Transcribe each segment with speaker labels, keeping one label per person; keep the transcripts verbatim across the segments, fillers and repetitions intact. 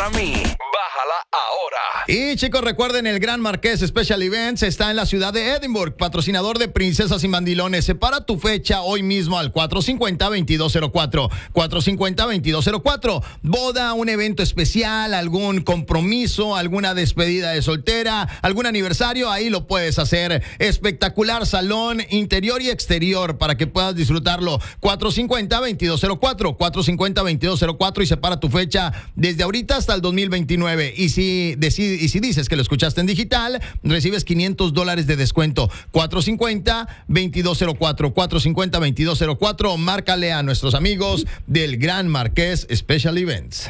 Speaker 1: para mí. Bájala ahora.
Speaker 2: Y chicos, recuerden, el Gran Marqués Special Events está en la ciudad de Edinburgh, patrocinador de Princesas y Mandilones. Separa tu fecha hoy mismo al cuatro cinco cero, veintidós cero cuatro. cuatro cinco cero, veintidós cero cuatro. Boda, un evento especial, algún compromiso, alguna despedida de soltera, algún aniversario, ahí lo puedes hacer. Espectacular salón interior y exterior para que puedas disfrutarlo. cuatro cinco cero, veintidós cero cuatro. cuatro cinco cero, veintidós cero cuatro y separa tu fecha desde ahorita hasta el dos mil veintinueve. Y si, decid, y si dices que lo escuchaste en digital, recibes quinientos dólares de descuento. cuatro cinco cero, veintidós cero cuatro. cuatro cinco cero, veintidós cero cuatro. Márcale a nuestros amigos del Gran Marqués Special Events.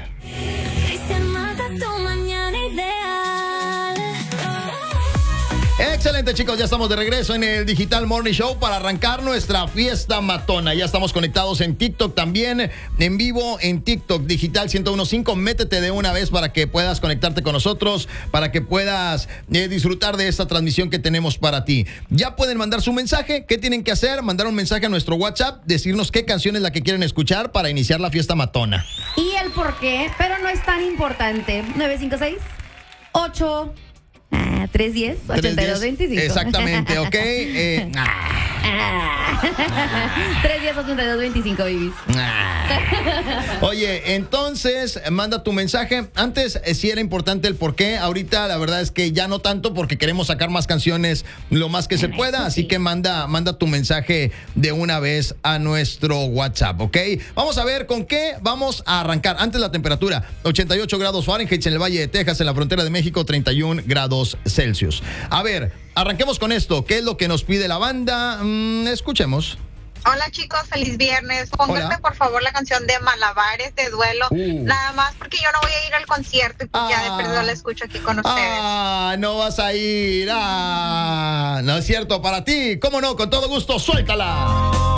Speaker 2: Excelente, chicos, ya estamos de regreso en el Digital Morning Show para arrancar nuestra fiesta matona. Ya estamos conectados en TikTok también, en vivo en TikTok Digital ciento uno punto cinco. Métete de una vez para que puedas conectarte con nosotros, para que puedas eh, disfrutar de esta transmisión que tenemos para ti. Ya pueden mandar su mensaje. ¿Qué tienen que hacer? Mandar un mensaje a nuestro WhatsApp, decirnos qué canción es la que quieren escuchar para iniciar la fiesta matona.
Speaker 3: Y el por qué, pero no es tan importante. nueve cinco seis, ocho... Ah, tres diez, ochenta y dos veinticinco.
Speaker 2: Exactamente, ¿ok? Eh,
Speaker 3: ah. tres diez, ochenta y dos veinticinco, babies.
Speaker 2: Ah. Oye, entonces, manda tu mensaje. Antes eh, sí era importante el por qué. Ahorita la verdad es que ya no tanto porque queremos sacar más canciones lo más que se pueda.
Speaker 3: Eso
Speaker 2: así
Speaker 3: sí.
Speaker 2: que manda, manda tu mensaje de una vez a nuestro WhatsApp, ¿ok? Vamos a ver con qué vamos a arrancar. Antes la temperatura, ochenta y ocho grados Fahrenheit en el Valle de Texas, en la frontera de México, treinta y uno grados Celsius. A ver, arranquemos con esto. ¿Qué es lo que nos pide la banda? Mm, escuchemos.
Speaker 4: Hola chicos, feliz viernes. Pónganme
Speaker 2: Hola.
Speaker 4: por favor la canción de Malabares de Duelo.
Speaker 2: Uh.
Speaker 4: Nada más porque yo no voy a ir al concierto y pues
Speaker 2: Ah.
Speaker 4: ya de perdido la escucho aquí con ustedes.
Speaker 2: Ah, no vas a ir. Ah, no es cierto para ti. ¿Cómo no? Con todo gusto, suéltala.